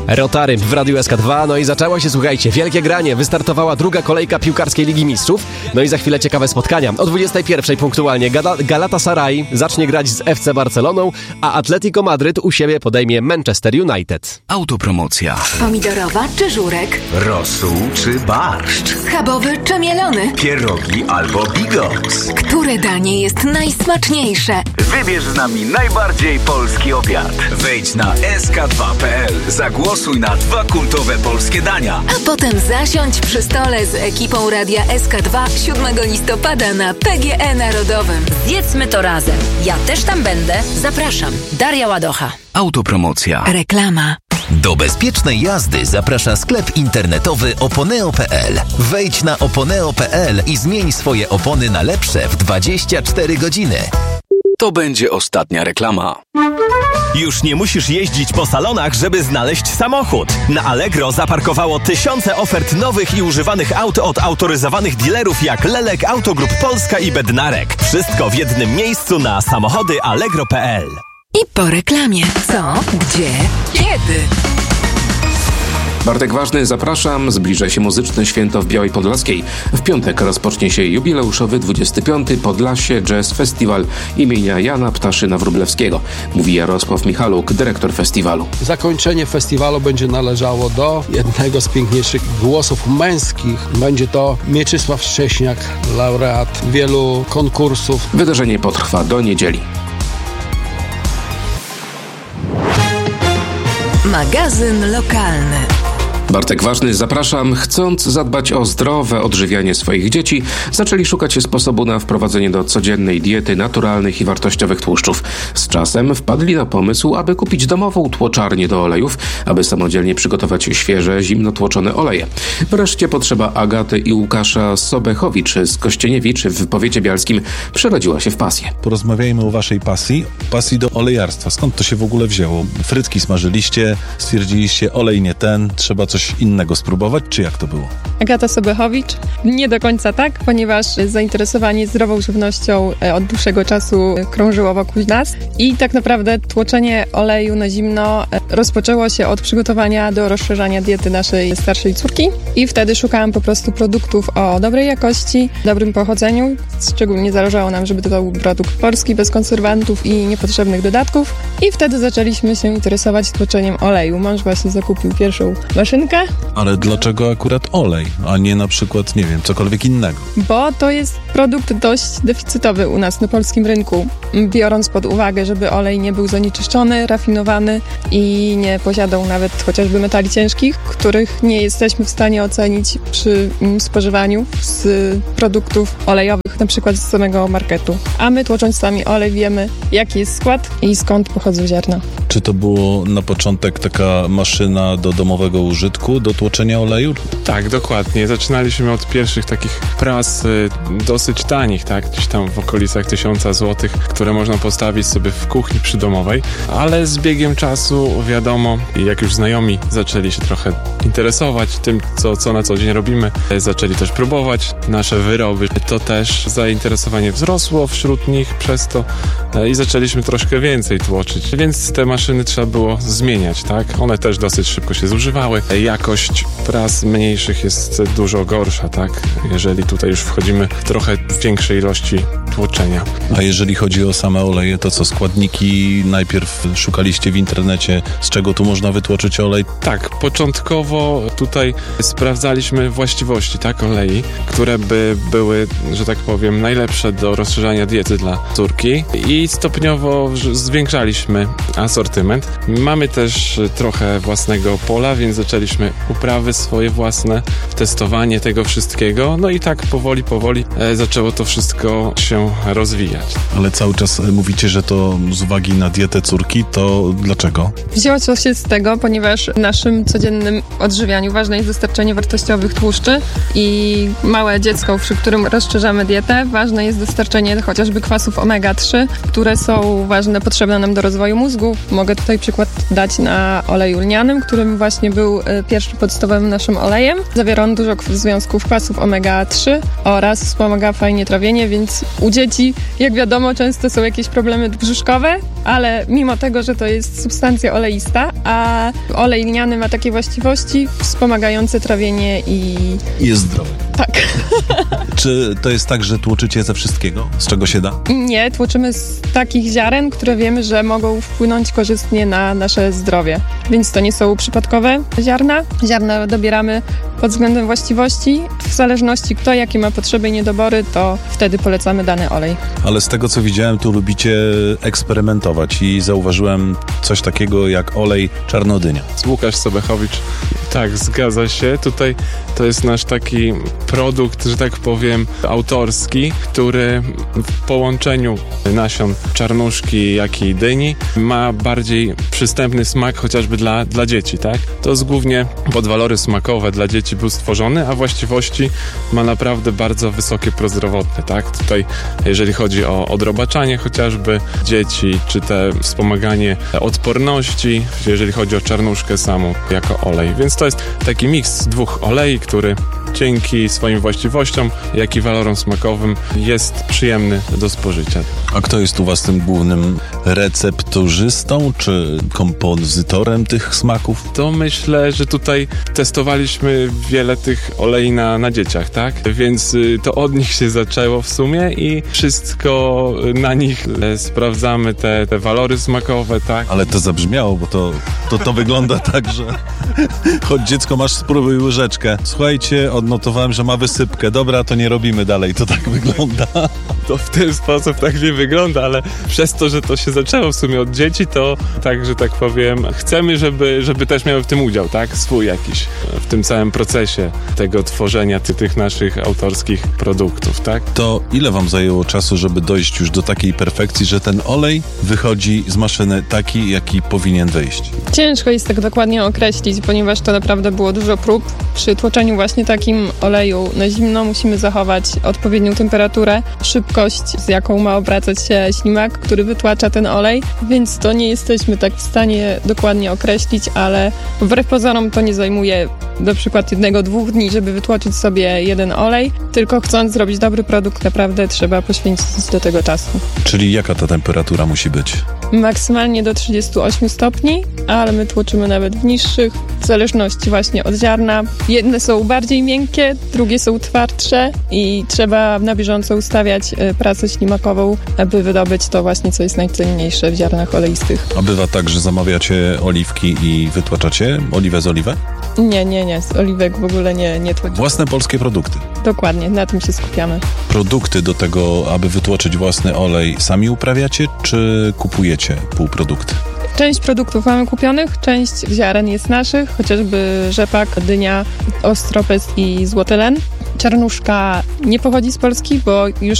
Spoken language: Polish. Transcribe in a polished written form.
Rotary w Radiu SK2, no i zaczęło się, słuchajcie, wielkie granie. Wystartowała druga kolejka piłkarskiej Ligi Mistrzów, no i za chwilę ciekawe spotkania. O 21:00 punktualnie Galatasaray zacznie grać z FC Barceloną, a Atletico Madryt u siebie podejmie Manchester United. Autopromocja. Pomidorowa czy żurek? Rosół czy barszcz? Schabowy czy mielony? Pierogi albo bigos? Które danie jest najsmaczniejsze? Wybierz z nami najbardziej polski obiad. Wejdź na sk2.pl. Zagłosuj na 2 kultowe polskie dania. A potem zasiądź przy stole z ekipą Radia SK2 7 listopada na PGE Narodowym. Zjedzmy to razem. Ja też tam będę. Zapraszam. Daria Ładocha. Autopromocja. Reklama. Do bezpiecznej jazdy zaprasza sklep internetowy oponeo.pl. Wejdź na oponeo.pl i zmień swoje opony na lepsze w 24 godziny. To będzie ostatnia reklama. Już nie musisz jeździć po salonach, żeby znaleźć samochód. Na Allegro zaparkowało tysiące ofert nowych i używanych aut od autoryzowanych dealerów jak Lelek, Autogroup Polska i Bednarek. Wszystko w jednym miejscu na samochody allegro.pl. I po reklamie. Co? Gdzie? Kiedy? Bartek Ważny, zapraszam. Zbliża się muzyczne święto w Białej Podlaskiej. W piątek rozpocznie się jubileuszowy 25. Podlasie Jazz Festiwal imienia Jana Ptaszyna-Wróblewskiego. Mówi Jarosław Michaluk, dyrektor festiwalu. Zakończenie festiwalu będzie należało do jednego z piękniejszych głosów męskich. Będzie to Mieczysław Szcześniak, laureat wielu konkursów. Wydarzenie potrwa do niedzieli. Magazyn lokalny. Bartek Ważny, zapraszam. Chcąc zadbać o zdrowe odżywianie swoich dzieci, zaczęli szukać sposobu na wprowadzenie do codziennej diety naturalnych i wartościowych tłuszczów. Z czasem wpadli na pomysł, aby kupić domową tłoczarnię do olejów, aby samodzielnie przygotować świeże, zimno tłoczone oleje. Wreszcie potrzeba Agaty i Łukasza Sobechowicz z Kościeniewicz w powiecie bialskim przerodziła się w pasję. Porozmawiajmy o waszej pasji do olejarstwa. Skąd to się w ogóle wzięło? Frytki smażyliście, stwierdziliście olej nie ten, trzeba coś innego spróbować, czy jak to było? Agata Sobechowicz. Nie do końca tak, ponieważ zainteresowanie zdrową żywnością od dłuższego czasu krążyło wokół nas i tak naprawdę tłoczenie oleju na zimno rozpoczęło się od przygotowania do rozszerzania diety naszej starszej córki i wtedy szukałam po prostu produktów o dobrej jakości, dobrym pochodzeniu. Szczególnie zależało nam, żeby to był produkt polski, bez konserwantów i niepotrzebnych dodatków i wtedy zaczęliśmy się interesować tłoczeniem oleju. Mąż właśnie zakupił pierwszą maszynkę. Ale dlaczego akurat olej, a nie na przykład, nie wiem, cokolwiek innego? Bo to jest produkt dość deficytowy u nas na polskim rynku, biorąc pod uwagę, żeby olej nie był zanieczyszczony, rafinowany i nie posiadał nawet chociażby metali ciężkich, których nie jesteśmy w stanie ocenić przy spożywaniu z produktów olejowych, na przykład z samego marketu. A my, tłocząc sami olej, wiemy, jaki jest skład i skąd pochodzą ziarna. Czy to było na początek taka maszyna do domowego użytku, do tłoczenia oleju? Tak, dokładnie. Zaczynaliśmy od pierwszych takich pras dosyć tanich, tak? Gdzieś tam w okolicach 1000 zł, które można postawić sobie w kuchni przydomowej, ale z biegiem czasu, wiadomo, jak już znajomi zaczęli się trochę interesować tym, co na co dzień robimy, zaczęli też próbować nasze wyroby, to też zainteresowanie wzrosło wśród nich przez to i zaczęliśmy troszkę więcej tłoczyć, więc te maszyny trzeba było zmieniać, tak? One też dosyć szybko się zużywały. Jakość pras mniejszych jest dużo gorsza, tak? Jeżeli tutaj już wchodzimy w trochę większej ilości tłoczenia. A jeżeli chodzi o same oleje, to co, składniki najpierw szukaliście w internecie, z czego tu można wytłoczyć olej? Tak, początkowo tutaj sprawdzaliśmy właściwości, tak, olei, które by były, że tak powiem, najlepsze do rozszerzania diety dla córki i stopniowo zwiększaliśmy asortyment. Mamy też trochę własnego pola, więc zaczęliśmy uprawy swoje własne, testowanie tego wszystkiego, no i tak powoli zaczęło to wszystko się rozwijać. Ale cały czas mówicie, że to z uwagi na dietę córki, to dlaczego? Wzięło się z tego, ponieważ w naszym codziennym odżywianiu ważne jest dostarczenie wartościowych tłuszczy i małe dziecko, przy którym rozszerzamy dietę, ważne jest dostarczenie chociażby kwasów omega-3, które są ważne, potrzebne nam do rozwoju mózgu. Mogę tutaj przykład dać na oleju lnianym, którym właśnie był pierwszy podstawowym naszym olejem. Zawiera on dużo związków kwasów omega-3 oraz wspomaga fajnie trawienie, więc u dzieci, jak wiadomo, często są jakieś problemy brzuszkowe, ale mimo tego, że to jest substancja oleista, a olej lniany ma takie właściwości wspomagające trawienie i... Jest zdrowy. Tak. Czy to jest tak, że tłoczycie ze wszystkiego, z czego się da? Nie, tłoczymy z takich ziaren, które wiemy, że mogą wpłynąć korzystnie na nasze zdrowie. Więc to nie są przypadkowe ziarna. Ziarna dobieramy pod względem właściwości. W zależności kto jakie ma potrzeby i niedobory, to wtedy polecamy dany olej. Ale z tego co widziałem, tu lubicie eksperymentować i zauważyłem coś takiego jak olej czarnodynia. Łukasz Sobechowicz. Tak, zgadza się. Tutaj to jest nasz taki produkt, że tak powiem, autorski, który w połączeniu nasion czarnuszki, jak i dyni ma bardziej przystępny smak chociażby dla dzieci, tak? To jest głównie pod walory smakowe dla dzieci był stworzony, a właściwości ma naprawdę bardzo wysokie prozdrowotne, tak? Tutaj, jeżeli chodzi o odrobaczanie chociażby dzieci, czy te wspomaganie odporności, jeżeli chodzi o czarnuszkę samą jako olej. Więc to jest taki miks dwóch olei, który dzięki swoim właściwościom, jak i walorom smakowym jest przyjemny do spożycia. A kto jest u was tym głównym recepturzystą, czy kompozytorem tych smaków? To myślę, że tutaj testowaliśmy wiele tych olei na dzieciach, tak? Więc to od nich się zaczęło w sumie i wszystko na nich sprawdzamy, te walory smakowe, tak? Ale to zabrzmiało, bo to wygląda tak, że chodź dziecko, masz spróbuj łyżeczkę. Słuchajcie, odnotowałem, że ma wysypkę. Dobra, to nie robimy dalej. To tak wygląda. To w ten sposób tak nie wygląda, ale przez to, że to się zaczęło w sumie od dzieci, to tak, że tak powiem, chcemy, żeby też miały w tym udział, tak? Swój jakiś w tym całym procesie tego tworzenia tych naszych autorskich produktów, tak? To ile wam zajęło czasu, żeby dojść już do takiej perfekcji, że ten olej wychodzi z maszyny taki, jaki powinien wyjść? Ciężko jest tak dokładnie określić, ponieważ to naprawdę było dużo prób. Przy tłoczeniu właśnie takim oleju na zimno musimy zachować odpowiednią temperaturę, szybkość, z jaką ma obracać się ślimak, który wytłacza ten olej, więc to nie jesteśmy tak w stanie dokładnie określić, ale wbrew pozorom to nie zajmuje na przykład 1-2 dni, żeby wytłoczyć sobie jeden olej, tylko chcąc zrobić dobry produkt, naprawdę trzeba poświęcić do tego czasu. Czyli jaka ta temperatura musi być? Maksymalnie do 38 stopni, ale my tłoczymy nawet w niższych, w zależności właśnie od ziarna. Jedne są bardziej miękkie, drugie są twardsze i trzeba na bieżąco ustawiać pracę ślimakową, aby wydobyć to właśnie, co jest najcenniejsze w ziarnach oleistych. A bywa tak, że zamawiacie oliwki i wytłaczacie oliwę z oliwę? Nie, z oliwek w ogóle nie tłoczymy. Własne polskie produkty? Dokładnie, na tym się skupiamy. Produkty do tego, aby wytłoczyć własny olej, sami uprawiacie, czy kupujecie półprodukty? Część produktów mamy kupionych, część ziaren jest naszych, chociażby rzepak, dynia, ostropes i złoty len. Czarnuszka nie pochodzi z Polski, bo już